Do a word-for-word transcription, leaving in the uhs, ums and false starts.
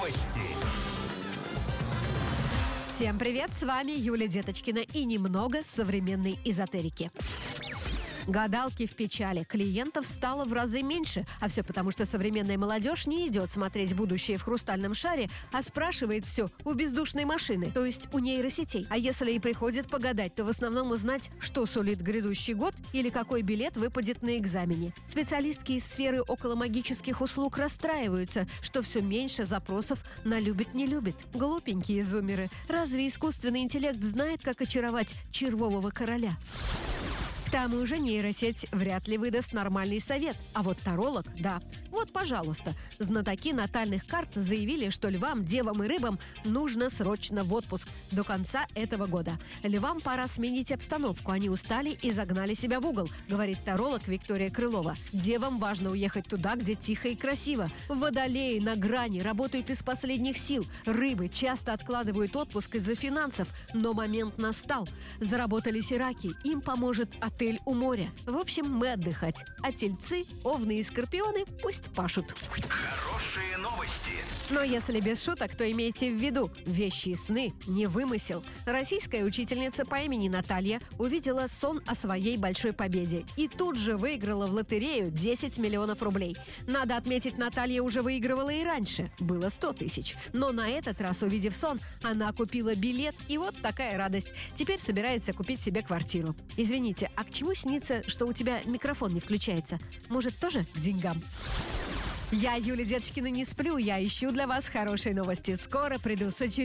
новости. Всем привет, с вами Юлия Деточкина и немного современной эзотерики. Гадалки в печали. Клиентов стало в разы меньше. А все потому, что современная молодежь не идет смотреть будущее в хрустальном шаре, а спрашивает все у бездушной машины, то есть у нейросетей. А если и приходит погадать, то в основном узнать, что сулит грядущий год или какой билет выпадет на экзамене. Специалистки из сферы околомагических услуг расстраиваются, что все меньше запросов на «любит-не любит». Глупенькие зумеры. Разве искусственный интеллект знает, как очаровать червового короля? К тому же нейросеть вряд ли выдаст нормальный совет, а вот таролог – да. Вот, пожалуйста, знатоки натальных карт заявили, что львам, девам и рыбам нужно срочно в отпуск до конца этого года. Львам пора сменить обстановку, они устали и загнали себя в угол, говорит таролог Виктория Крылова. Девам важно уехать туда, где тихо и красиво. Водолеи на грани, работают из последних сил. Рыбы часто откладывают отпуск из-за финансов, но момент настал. Заработались и раки, им поможет отель у моря. В общем, мы отдыхать. А тельцы, овны и скорпионы пусть пашут. Хорошие новости. Но если без шуток, то имейте в виду, вещи и сны не вымысел. Российская учительница по имени Наталья увидела сон о своей большой победе и тут же выиграла в лотерею десять миллионов рублей. Надо отметить, Наталья уже выигрывала и раньше, было сто тысяч. Но на этот раз, увидев сон, она купила билет, и вот такая радость. Теперь собирается купить себе квартиру. Извините, а к чему снится, что у тебя микрофон не включается? Может, тоже к деньгам? Я, Юлия Деточкина, не сплю, я ищу для вас хорошие новости. Скоро приду с очередной